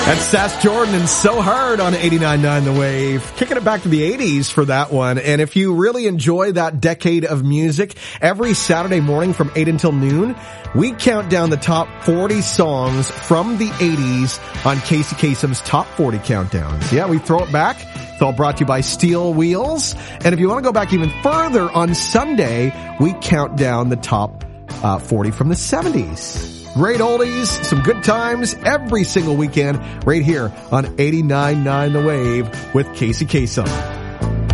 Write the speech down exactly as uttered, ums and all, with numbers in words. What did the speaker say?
That's Sass Jordan and So Hard on eighty-nine point nine The Wave. Kicking it back to the eighties for that one. And if you really enjoy that decade of music, every Saturday morning from eight until noon, we count down the top forty songs from the eighties on Casey Kasem's Top forty Countdowns. Yeah, we throw it back. It's all brought to you by Steel Wheels. And if you want to go back even further, on Sunday, we count down the top uh, forty from the seventies. Great oldies, some good times every single weekend right here on eighty-nine point nine The Wave with Casey Kasem.